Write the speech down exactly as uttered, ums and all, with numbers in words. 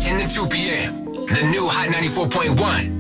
ten to two p m The new Hot ninety-four point one.